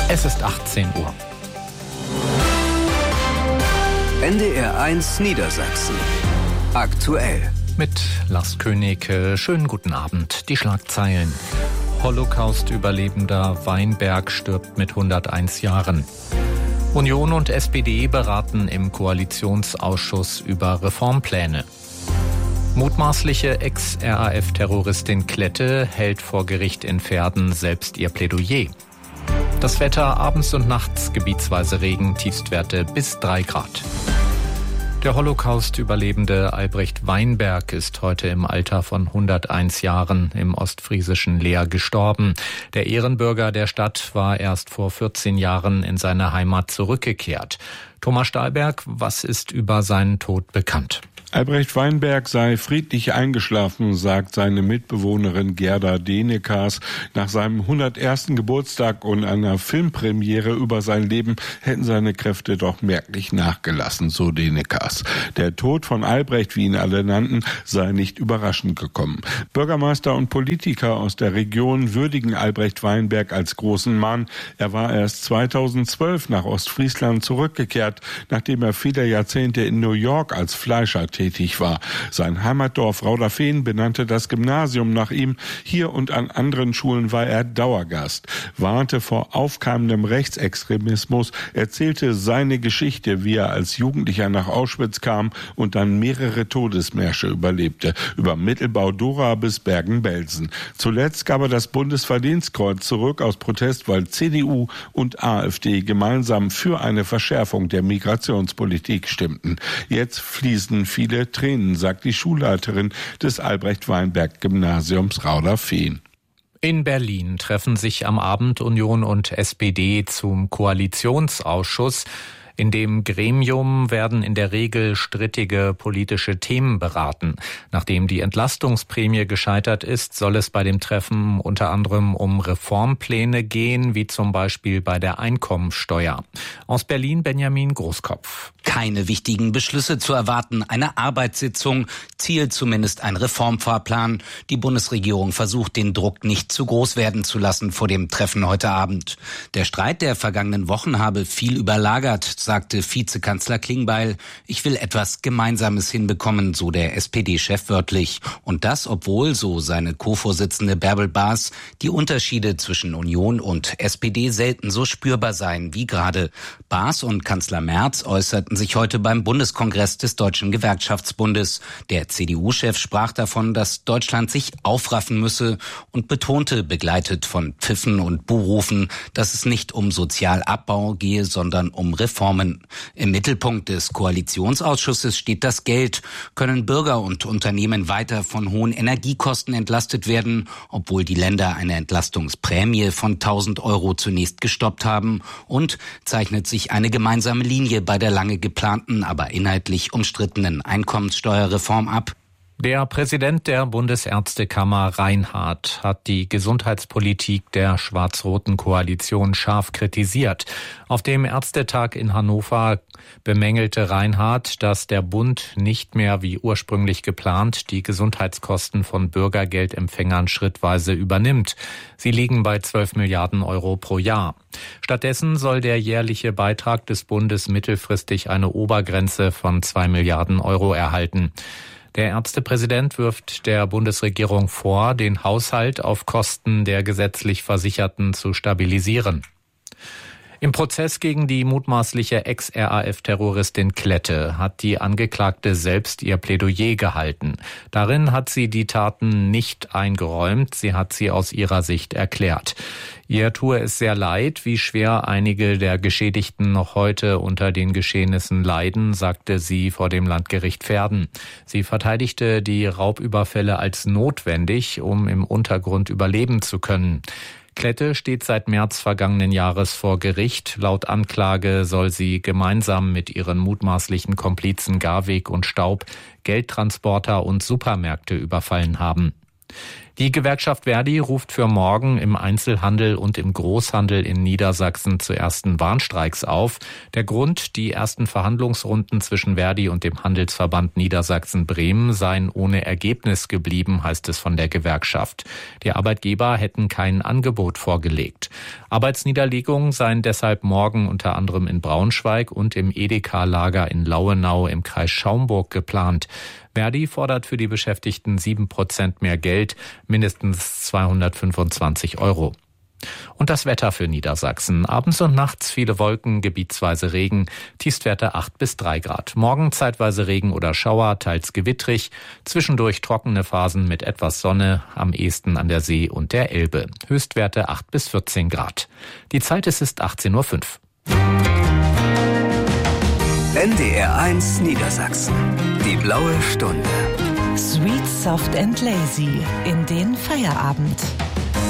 Es ist 18 Uhr. NDR 1 Niedersachsen. Aktuell. Mit Lars König. Schönen guten Abend. Die Schlagzeilen. Holocaust-Überlebender Weinberg stirbt mit 101 Jahren. Union und SPD beraten im Koalitionsausschuss über Reformpläne. Mutmaßliche Ex-RAF-Terroristin Klette hält vor Gericht in Verden selbst ihr Plädoyer. Das Wetter abends und nachts gebietsweise Regen, Tiefstwerte bis 3 Grad. Der Holocaust-Überlebende Albrecht Weinberg ist heute im Alter von 101 Jahren im ostfriesischen Leer gestorben. Der Ehrenbürger der Stadt war erst vor 14 Jahren in seine Heimat zurückgekehrt. Thomas Stahlberg, was ist über seinen Tod bekannt? Albrecht Weinberg sei friedlich eingeschlafen, sagt seine Mitbewohnerin Gerda Denekas. Nach seinem 101. Geburtstag und einer Filmpremiere über sein Leben hätten seine Kräfte doch merklich nachgelassen, so Denekas. Der Tod von Albrecht, wie ihn alle nannten, sei nicht überraschend gekommen. Bürgermeister und Politiker aus der Region würdigen Albrecht Weinberg als großen Mann. Er war erst 2012 nach Ostfriesland zurückgekehrt, nachdem er viele Jahrzehnte in New York als Fleischer tätig war. Sein Heimatdorf Rauderfehn benannte das Gymnasium nach ihm. Hier und an anderen Schulen war er Dauergast, warnte vor aufkeimendem Rechtsextremismus, erzählte seine Geschichte, wie er als Jugendlicher nach Auschwitz kam und dann mehrere Todesmärsche überlebte, über Mittelbau-Dora bis Bergen-Belsen. Zuletzt gab er das Bundesverdienstkreuz zurück aus Protest, weil CDU und AfD gemeinsam für eine Verschärfung der Migrationspolitik stimmten. Jetzt fließen viele Tränen, sagt die Schulleiterin des Albrecht-Weinberg-Gymnasiums Rauderfehn. In Berlin treffen sich am Abend Union und SPD zum Koalitionsausschuss. In dem Gremium werden in der Regel strittige politische Themen beraten. Nachdem die Entlastungsprämie gescheitert ist, soll es bei dem Treffen unter anderem um Reformpläne gehen, wie zum Beispiel bei der Einkommensteuer. Aus Berlin Benjamin Großkopf. Keine wichtigen Beschlüsse zu erwarten, eine Arbeitssitzung, Ziel zumindest ein Reformfahrplan. Die Bundesregierung versucht, den Druck nicht zu groß werden zu lassen vor dem Treffen heute Abend. Der Streit der vergangenen Wochen habe viel überlagert, sagte Vizekanzler Klingbeil. Ich will etwas Gemeinsames hinbekommen, so der SPD-Chef wörtlich. Und das, obwohl, so seine Co-Vorsitzende Bärbel Baas, die Unterschiede zwischen Union und SPD selten so spürbar seien wie gerade. Baas und Kanzler Merz äußerten sich heute beim Bundeskongress des Deutschen Gewerkschaftsbundes. Der CDU-Chef sprach davon, dass Deutschland sich aufraffen müsse und betonte, begleitet von Pfiffen und Buhrufen, dass es nicht um Sozialabbau gehe, sondern um Reformen. Im Mittelpunkt des Koalitionsausschusses steht das Geld. Können Bürger und Unternehmen weiter von hohen Energiekosten entlastet werden, obwohl die Länder eine Entlastungsprämie von 1.000 € zunächst gestoppt haben? Und zeichnet sich eine gemeinsame Linie bei der lange geplanten, aber inhaltlich umstrittenen Einkommenssteuerreform ab? Der Präsident der Bundesärztekammer Reinhardt hat die Gesundheitspolitik der schwarz-roten Koalition scharf kritisiert. Auf dem Ärztetag in Hannover bemängelte Reinhardt, dass der Bund nicht mehr wie ursprünglich geplant die Gesundheitskosten von Bürgergeldempfängern schrittweise übernimmt. Sie liegen bei 12 Milliarden € pro Jahr. Stattdessen soll der jährliche Beitrag des Bundes mittelfristig eine Obergrenze von 2 Milliarden € erhalten. Der Ärztepräsident wirft der Bundesregierung vor, den Haushalt auf Kosten der gesetzlich Versicherten zu stabilisieren. Im Prozess gegen die mutmaßliche Ex-RAF-Terroristin Klette hat die Angeklagte selbst ihr Plädoyer gehalten. Darin hat sie die Taten nicht eingeräumt, sie hat sie aus ihrer Sicht erklärt. Ihr tue es sehr leid, wie schwer einige der Geschädigten noch heute unter den Geschehnissen leiden, sagte sie vor dem Landgericht Verden. Sie verteidigte die Raubüberfälle als notwendig, um im Untergrund überleben zu können. Klette steht seit März vergangenen Jahres vor Gericht. Laut Anklage soll sie gemeinsam mit ihren mutmaßlichen Komplizen Garweg und Staub Geldtransporter und Supermärkte überfallen haben. Die Gewerkschaft Verdi ruft für morgen im Einzelhandel und im Großhandel in Niedersachsen zu ersten Warnstreiks auf. Der Grund: die ersten Verhandlungsrunden zwischen Verdi und dem Handelsverband Niedersachsen-Bremen seien ohne Ergebnis geblieben, heißt es von der Gewerkschaft. Die Arbeitgeber hätten kein Angebot vorgelegt. Arbeitsniederlegungen seien deshalb morgen unter anderem in Braunschweig und im Edeka-Lager in Lauenau im Kreis Schaumburg geplant. Verdi fordert für die Beschäftigten 7% mehr Geld, mindestens 225 €. Und das Wetter für Niedersachsen. Abends und nachts viele Wolken, gebietsweise Regen, Tiefstwerte 8 bis 3 Grad. Morgen zeitweise Regen oder Schauer, teils gewittrig, zwischendurch trockene Phasen mit etwas Sonne, am ehesten an der See und der Elbe. Höchstwerte 8 bis 14 Grad. Die Zeit ist 18:05 Uhr. NDR1 Niedersachsen. Die blaue Stunde. Sweet, soft and lazy in den Feierabend.